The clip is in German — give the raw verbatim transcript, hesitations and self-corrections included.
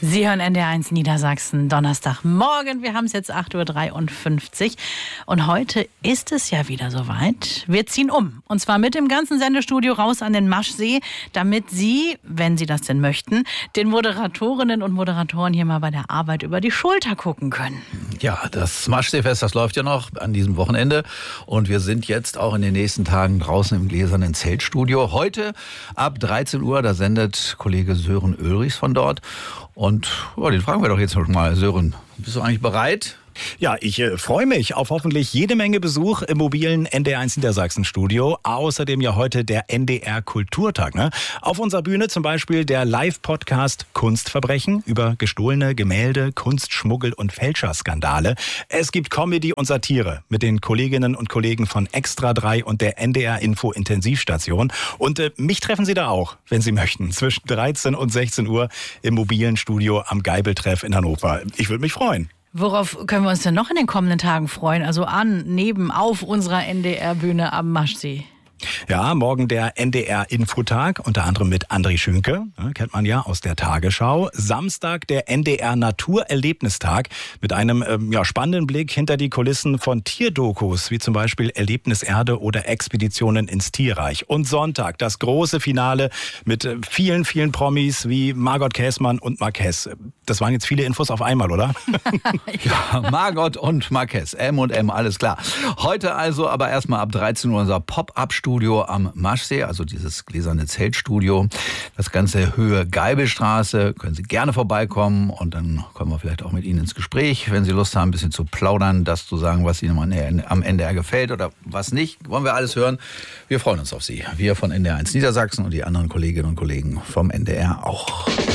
Sie hören N D R eins Niedersachsen, Donnerstagmorgen. Wir haben es jetzt acht Uhr dreiundfünfzig und heute ist es ja wieder soweit. Wir ziehen um und zwar mit dem ganzen Sendestudio raus an den Maschsee, damit Sie, wenn Sie das denn möchten, den Moderatorinnen und Moderatoren hier mal bei der Arbeit über die Schulter gucken können. Ja, das Maschseefest, das läuft ja noch an diesem Wochenende und wir sind jetzt auch in den nächsten Tagen draußen im gläsernen Zeltstudio. Heute ab dreizehn Uhr, da sendet Kollege Sören Ulrichs von dort. Und oh, den fragen wir doch jetzt mal, Sören, bist du eigentlich bereit? Ja, ich äh, freue mich auf hoffentlich jede Menge Besuch im mobilen N D R eins Niedersachsen Studio. Außerdem ja heute der N D R Kulturtag. Ne? Auf unserer Bühne zum Beispiel der Live-Podcast Kunstverbrechen über gestohlene Gemälde, Kunstschmuggel und Fälscherskandale. Es gibt Comedy und Satire mit den Kolleginnen und Kollegen von Extra drei und der N D R Info Intensivstation. Und äh, mich treffen Sie da auch, wenn Sie möchten, zwischen dreizehn und sechzehn Uhr im mobilen Studio am Geibeltreff in Hannover. Ich würde mich freuen. Worauf können wir uns denn noch in den kommenden Tagen freuen? Also an, neben, auf unserer N D R-Bühne am Maschsee. Ja, morgen der N D R-Infotag, unter anderem mit André Schünke, ja, kennt man ja aus der Tagesschau. Samstag der N D R-Naturerlebnistag mit einem ähm, ja, spannenden Blick hinter die Kulissen von Tierdokus, wie zum Beispiel Erlebnis Erde oder Expeditionen ins Tierreich. Und Sonntag das große Finale mit äh, vielen, vielen Promis wie Margot Käßmann und Marquez. Das waren jetzt viele Infos auf einmal, oder? Ja, Margot und Marquez, M und M, alles klar. Heute also aber erstmal ab dreizehn Uhr unser Pop-Up-Studio am Maschsee, also dieses gläserne Zeltstudio. Das Ganze Höhe Geibelstraße, können Sie gerne vorbeikommen und dann kommen wir vielleicht auch mit Ihnen ins Gespräch, wenn Sie Lust haben, ein bisschen zu plaudern, das zu sagen, was Ihnen am N D R gefällt oder was nicht. Wollen wir alles hören? Wir freuen uns auf Sie. Wir von N D R eins Niedersachsen und die anderen Kolleginnen und Kollegen vom N D R auch.